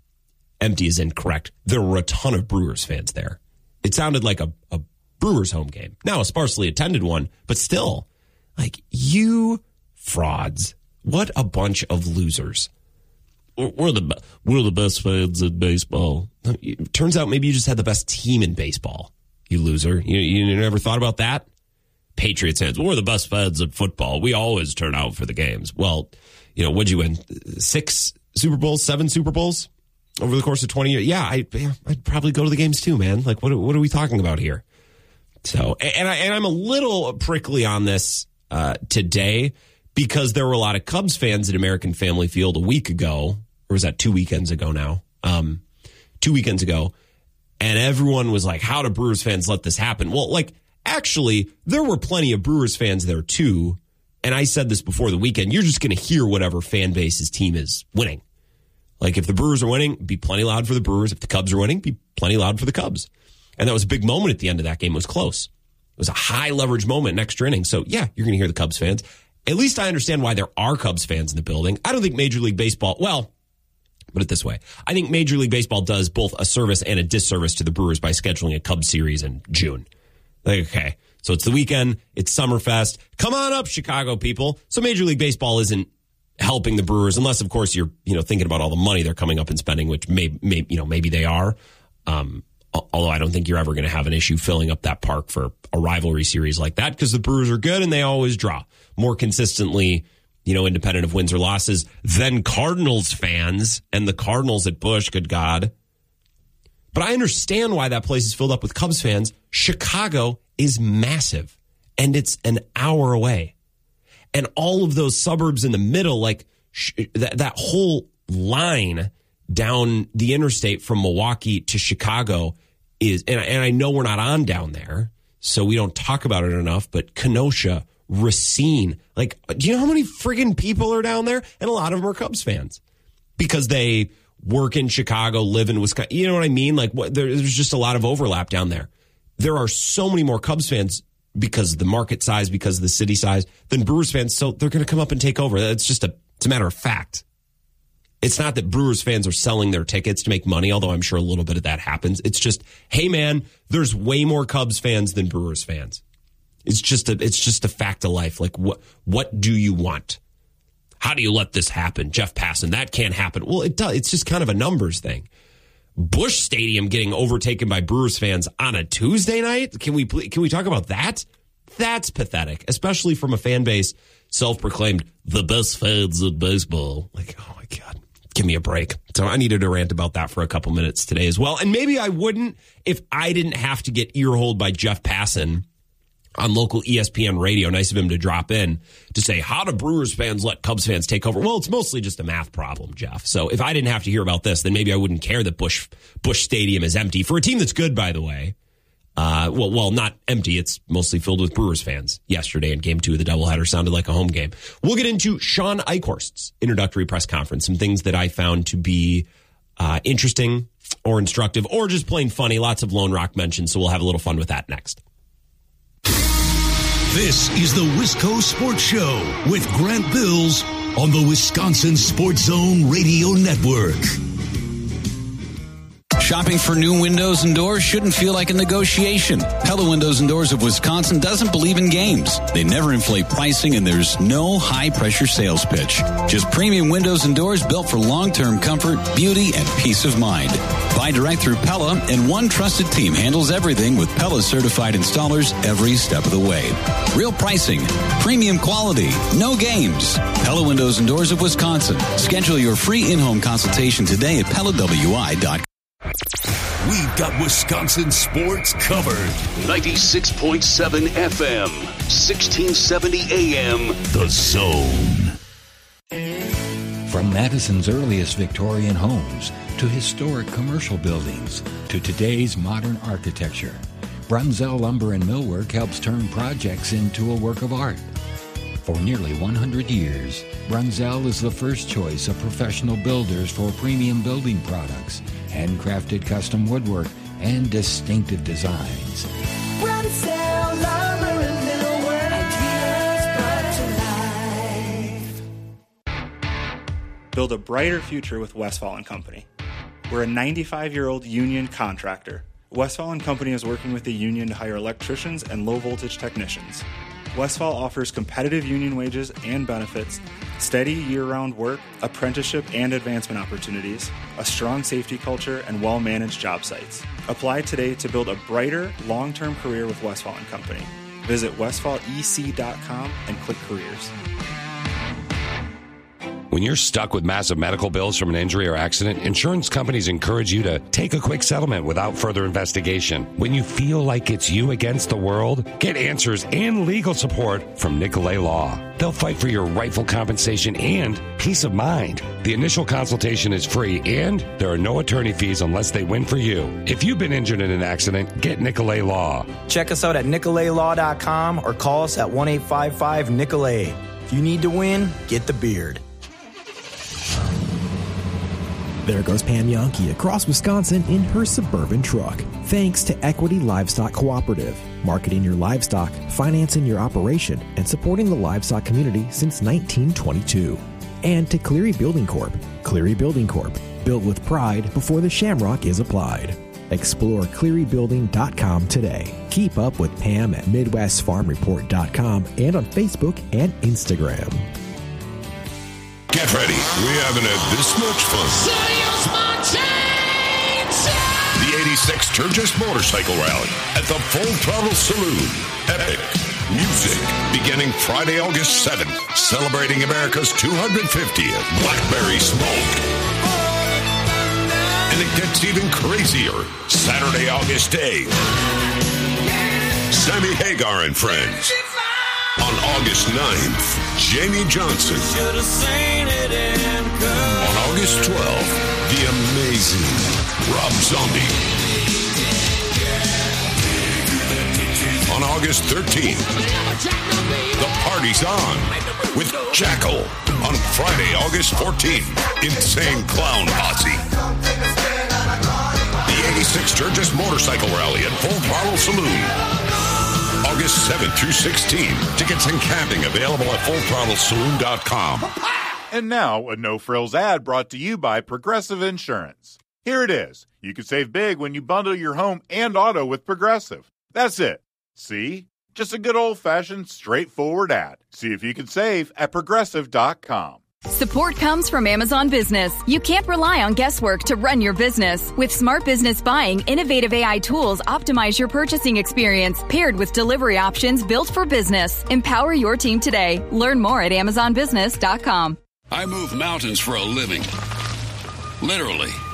Speaker 2: empty is incorrect. There were a ton of Brewers fans there. It sounded like a, a Brewers home game. Now, a sparsely attended one, but still, like, you frauds. What a bunch of losers. We're the, we're the best fans in baseball. It turns out maybe you just had the best team in baseball, you loser. You, you never thought about that? Patriots fans, well, we're the best fans in football. We always turn out for the games. Well, you know, what'd you win? Six Super Bowls, seven Super Bowls over the course of twenty years? Yeah, I, yeah, I'd probably go to the games too, man. Like, what, what are we talking about here? So, and, I, and I'm a little prickly on this uh, today because there were a lot of Cubs fans at American Family Field a week ago, or was that two weekends ago now? Um, two weekends ago. And everyone was like, how do Brewers fans let this happen? Well, like, actually, there were plenty of Brewers fans there, too. And I said this before the weekend. You're just going to hear whatever fan base's team is winning. Like, if the Brewers are winning, be plenty loud for the Brewers. If the Cubs are winning, be plenty loud for the Cubs. And that was a big moment at the end of that game. It was close. It was a high-leverage moment in extra innings. So, yeah, you're going to hear the Cubs fans. At least I understand why there are Cubs fans in the building. I don't think Major League Baseball, well, put it this way. I think Major League Baseball does both a service and a disservice to the Brewers by scheduling a Cubs series in June. Like, okay, so it's the weekend, it's Summerfest. Come on up, Chicago people. So Major League Baseball isn't helping the Brewers, unless, of course, you're you know thinking about all the money they're coming up and spending, which may, may you know maybe they are. Um, although I don't think you're ever going to have an issue filling up that park for a rivalry series like that because the Brewers are good and they always draw more consistently, you know, independent of wins or losses than Cardinals fans and the Cardinals at Busch. Good God. But I understand why that place is filled up with Cubs fans. Chicago is massive, and it's an hour away. And all of those suburbs in the middle, like sh- that, that whole line down the interstate from Milwaukee to Chicago is, and, and I know we're not on down there, so we don't talk about it enough, but Kenosha, Racine, like, do you know how many friggin' people are down there? And a lot of them are Cubs fans because they work in Chicago, live in Wisconsin. You know what I mean? Like, what, there's just a lot of overlap down there. There are so many more Cubs fans because of the market size, because of the city size, than Brewers fans. So they're going to come up and take over. It's just a, it's a matter of fact. It's not that Brewers fans are selling their tickets to make money, although I'm sure a little bit of that happens. It's just, hey man, there's way more Cubs fans than Brewers fans. It's just a, it's just a fact of life. Like, what, what do you want? How do you let this happen? Jeff Passan, that can't happen. Well, it does. It's just kind of a numbers thing. Busch Stadium getting overtaken by Brewers fans on a Tuesday night? Can we can we talk about that? That's pathetic, especially from a fan base self-proclaimed the best fans in baseball. Like, oh my God, give me a break. So I needed to rant about that for a couple minutes today as well. And maybe I wouldn't if I didn't have to get earholed by Jeff Passan on local E S P N radio. Nice of him to drop in to say, how do Brewers fans let Cubs fans take over? Well, it's mostly just a math problem, Jeff. So if I didn't have to hear about this, then maybe I wouldn't care that Busch Busch Stadium is empty for a team that's good, by the way. Uh, well, well, not empty. It's mostly filled with Brewers fans yesterday in game two of the doubleheader. Sounded like a home game. We'll get into Sean Eichhorst's introductory press conference, some things that I found to be uh, interesting or instructive or just plain funny. Lots of Lone Rock mentions, so we'll have a little fun with that next.
Speaker 3: This is the Wisco Sports Show with Grant Bills on the Wisconsin Sports Zone Radio Network.
Speaker 18: Shopping for new windows and doors shouldn't feel like a negotiation. Pella Windows and Doors of Wisconsin doesn't believe in games. They never inflate pricing, and there's no high-pressure sales pitch. Just premium windows and doors built for long-term comfort, beauty, and peace of mind. Buy direct through Pella, and one trusted team handles everything with Pella-certified installers every step of the way. Real pricing, premium quality, no games. Pella Windows and Doors of Wisconsin. Schedule your free in-home consultation today at Pella W I dot com.
Speaker 3: We've got Wisconsin sports covered. ninety-six point seven F M, sixteen seventy A M, The Zone.
Speaker 19: From Madison's earliest Victorian homes to historic commercial buildings to today's modern architecture, Brunzell Lumber and Millwork helps turn projects into a work of art. For nearly one hundred years, Brunzell is the first choice of professional builders for premium building products, handcrafted custom woodwork, and distinctive designs.
Speaker 10: Brunzell Lumber and Millwork, ideas brought to life.
Speaker 20: Build a brighter future with Westfall and Company. We're a ninety-five-year-old union contractor. Westfall and Company is working with the union to hire electricians and low-voltage technicians. Westfall offers competitive union wages and benefits, steady year-round work, apprenticeship and advancement opportunities, a strong safety culture, and well-managed job sites. Apply today to build a brighter, long-term career with Westfall and Company. Visit westfall e c dot com and click careers.
Speaker 21: When you're stuck with massive medical bills from an injury or accident, insurance companies encourage you to take a quick settlement without further investigation. When you feel like it's you against the world, get answers and legal support from Nicolay Law. They'll fight for your rightful compensation and peace of mind. The initial consultation is free, and there are no attorney fees unless they win for you. If you've been injured in an accident, get Nicolay Law.
Speaker 22: Check us out at nicolay law dot com or call us at one eight five five Nicolay. If you need to win, get the beard.
Speaker 11: There goes Pam Yonke across Wisconsin in her Suburban truck. Thanks to Equity Livestock Cooperative, marketing your livestock, financing your operation, and supporting the livestock community since nineteen twenty-two. And to Cleary Building Corp. Cleary Building Corp. Built with pride before the shamrock is applied. Explore cleary building dot com today. Keep up with Pam at midwest farm report dot com and on Facebook and Instagram.
Speaker 3: Get ready. We haven't had this much fun. The eighty-six Sturgis Motorcycle Rally at the Full Throttle Saloon. Epic music beginning Friday, August seventh, celebrating America's two hundred fiftieth Blackberry Smoke. And it gets even crazier Saturday, August eighth. Sammy Hagar and friends. On August ninth, Jamie Johnson. On August twelfth, the amazing Rob Zombie. On August thirteenth, the party's on with Jackal. On Friday, August fourteenth, Insane Clown Posse. The eighty-six Sturgis Motorcycle Rally at Full Throttle Saloon. August seventh through sixteenth. Tickets and camping available at full throttle saloon dot com.
Speaker 23: And now, a no-frills ad brought to you by Progressive Insurance. Here it is. You can save big when you bundle your home and auto with Progressive. That's it. See? Just a good old-fashioned, straightforward ad. See if you can save at progressive dot com.
Speaker 12: Support comes from Amazon Business. You can't rely on guesswork to run your business. With Smart Business Buying, innovative A I tools optimize your purchasing experience, paired with delivery options built for business. Empower your team today. Learn more at amazon business dot com.
Speaker 3: I move mountains for a living. Literally.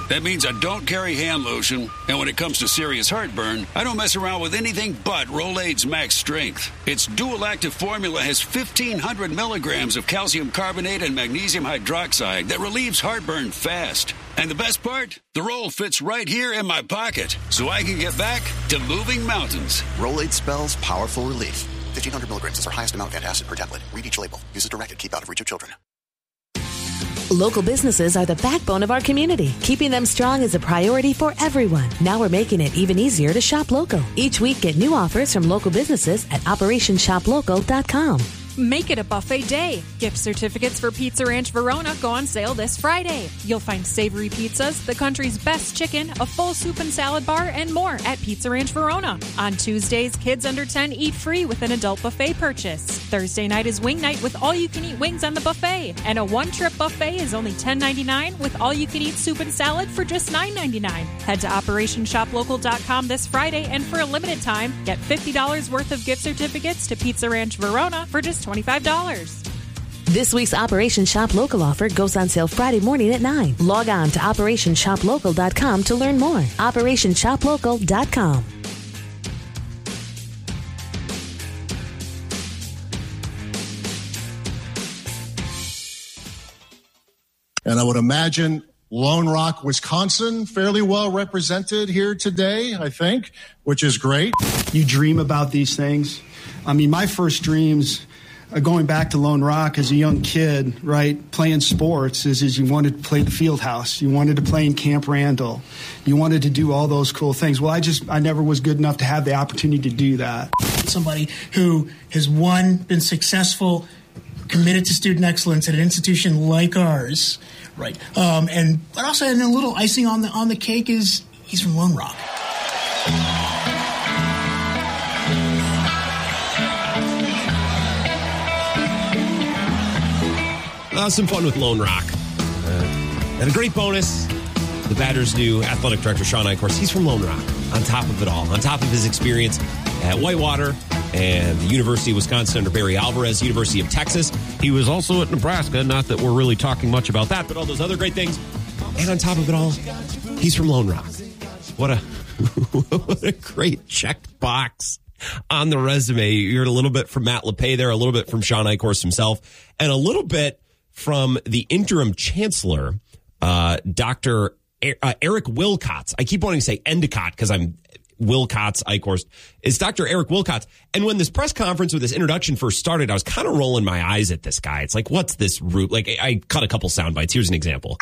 Speaker 24: That means I don't carry hand lotion, and when it comes to serious heartburn, I don't mess around with anything but Rolaids Max Strength. Its dual-active formula has fifteen hundred milligrams of calcium carbonate and magnesium hydroxide that relieves heartburn fast. And the best part? The roll fits right here in my pocket, so I can get back to moving mountains.
Speaker 25: Rolaids spells powerful relief. fifteen hundred milligrams is our highest amount of antacid per tablet. Read each label. Use as directed. Keep out of reach of children.
Speaker 26: Local businesses are the backbone of our community. Keeping them strong is a priority for everyone. Now we're making it even easier to shop local. Each week, get new offers from local businesses at operation shop local dot com.
Speaker 1: Make it a buffet day. Gift certificates for Pizza Ranch Verona go on sale this Friday. You'll find savory pizzas, the country's best chicken, a full soup and salad bar, and more at Pizza Ranch Verona. On Tuesdays, kids under ten eat free with an adult buffet purchase. Thursday night is wing night with all-you-can-eat wings on the buffet. And a one-trip buffet is only ten ninety-nine with all-you-can-eat soup and salad for just nine ninety-nine. Head to operation shop local dot com this Friday, and for a limited time, get fifty dollars worth of gift certificates to Pizza Ranch Verona for just twenty-five dollars.
Speaker 26: This week's Operation Shop Local offer goes on sale Friday morning at nine. Log on to operation shop local dot com to learn more. operation shop local dot com.
Speaker 5: And I would imagine Lone Rock, Wisconsin, fairly well represented here today, I think, which is great.
Speaker 6: You dream about these things. I mean, my first dreams uh, going back to Lone Rock as a young kid, right, playing sports is, is you wanted to play the field house. You wanted to play in Camp Randall. You wanted to do all those cool things. Well, I just, I never was good enough to have the opportunity to do that.
Speaker 27: Somebody who has, one, been successful, committed to student excellence at an institution like ours, right? Um, and but also, and a little icing on the on the cake is he's from Lone Rock.
Speaker 2: Uh, some fun with Lone Rock. Uh, and a great bonus, the Badgers' new athletic director, Sean Eichhorst, he's from Lone Rock. On top of it all, on top of his experience at Whitewater and the University of Wisconsin under Barry Alvarez, University of Texas. He was also at Nebraska. Not that we're really talking much about that, but all those other great things. And on top of it all, he's from Lone Rock. What a, what a great checked box on the resume. You heard a little bit from Matt LePay there, a little bit from Sean Eichhorst himself, and a little bit from the interim chancellor, uh, Doctor Uh, Eric Wilcox. I keep wanting to say Endicott because I'm Wilcox, Eichhorst. It's Doctor Eric Wilcox. And when this press conference with this introduction first started, I was kind of rolling my eyes at this guy. It's like, what's this root? Like, I, I cut a couple sound bites. Here's an example.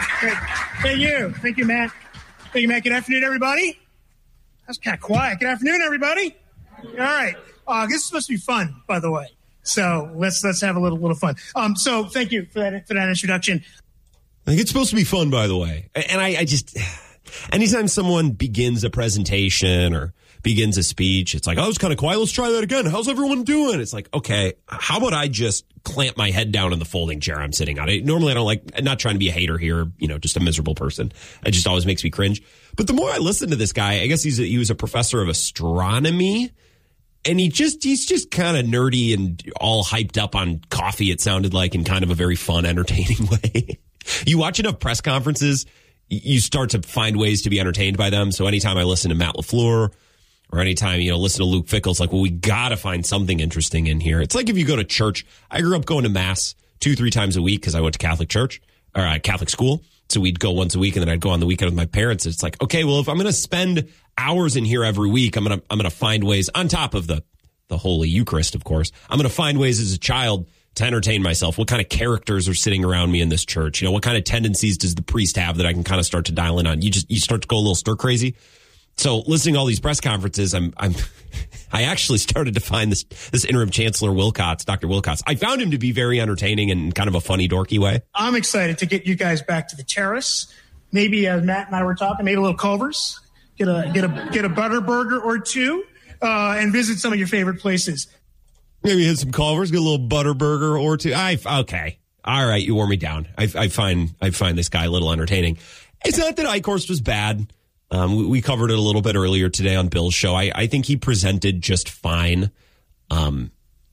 Speaker 27: Thank you. Thank you, Matt. Thank you, Matt. Good afternoon, everybody. That's kind of quiet. Good afternoon, everybody. All right. Uh, this is supposed to be fun, by the way. So let's let's have a little little fun. Um, so thank you for that for that introduction.
Speaker 2: I think it's supposed to be fun, by the way. And I, I just, anytime someone begins a presentation or begins a speech, it's like, oh, it's kind of quiet. Let's try that again. How's everyone doing? It's like, okay, how about I just clamp my head down in the folding chair I'm sitting on? I, normally I don't like, I'm not trying to be a hater here, you know, just a miserable person. It just always makes me cringe. But the more I listen to this guy, I guess he's a, he was a professor of astronomy. And he just, he's just kind of nerdy and all hyped up on coffee, it sounded like, in kind of a very fun, entertaining way. You watch enough press conferences, you start to find ways to be entertained by them. So anytime I listen to Matt LaFleur or anytime, you know, listen to Luke Fickell, it's like, well, we got to find something interesting in here. It's like if you go to church. I grew up going to mass two, three times a week because I went to Catholic church or uh, Catholic school. So we'd go once a week and then I'd go on the weekend with my parents. It's like, okay, well, if I'm going to spend hours in here every week, I'm going to, I'm going to find ways on top of the, the Holy Eucharist, of course. I'm going to find ways as a child to entertain myself. What kind of characters are sitting around me in this church? You know, what kind of tendencies does the priest have that I can kind of start to dial in on? You just, you start to go a little stir crazy. So listening to all these press conferences, I'm, I'm, I actually started to find this, this interim chancellor Wilcox, Doctor Wilcox. I found him to be very entertaining and kind of a funny, dorky way.
Speaker 27: I'm excited to get you guys back to the terrace. Maybe as Matt and I were talking, maybe a little Culver's, get a, get a, get a butter burger or two, uh, and visit some of your favorite places.
Speaker 2: Maybe hit some Culver's, get a little butter burger or two. I okay, all right, you wore me down. I, I find I find this guy a little entertaining. It's not that Eichhorst was bad. Um, we, we covered it a little bit earlier today on Bill's show. I, I think he presented just fine. Um,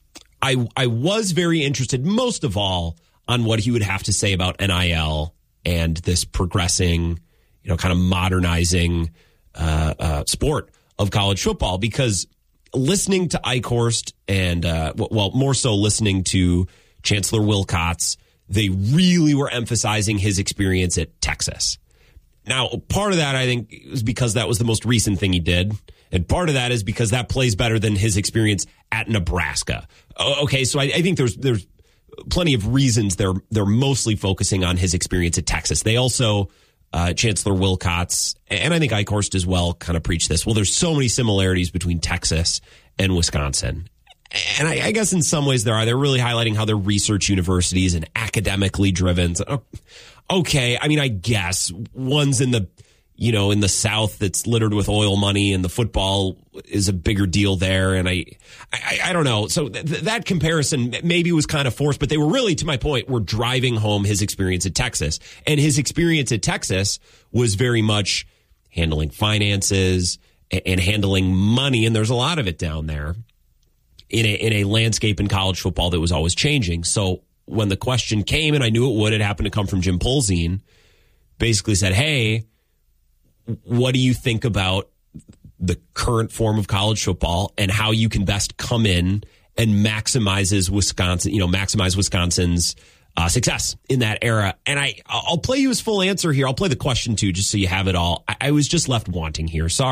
Speaker 2: I I was very interested, most of all, on what he would have to say about N I L and this progressing, you know, kind of modernizing uh, uh, sport of college football. Because listening to Eichhorst and, uh, well, more so listening to Chancellor Wilcox, they really were emphasizing his experience at Texas. Now, part of that, I think, is because that was the most recent thing he did. And part of that is because that plays better than his experience at Nebraska. Okay, so I, I think there's there's plenty of reasons they're they're mostly focusing on his experience at Texas. They also, uh, Chancellor Wilcox, and I think Eichhorst as well, kind of preach this. Well, there's so many similarities between Texas and Wisconsin. And I, I guess in some ways there are. They're really highlighting how they're research universities and academically driven. So, okay, I mean, I guess one's in the, you know, in the South that's littered with oil money, and the football is a bigger deal there. And I, I, I don't know. So th- that comparison maybe was kind of forced, but they were really, to my point, were driving home his experience at Texas. And his experience at Texas was very much handling finances and, and handling money. And there's a lot of it down there in a, in a landscape in college football that was always changing. So when the question came, and I knew it would, it happened to come from Jim Polzin, basically said, hey, what do you think about the current form of college football and how you can best come in and maximizes Wisconsin, you know, maximize Wisconsin's uh, success in that era? And I, I'll play you his full answer here. I'll play the question too, just so you have it all. I, I was just left wanting here. Sorry.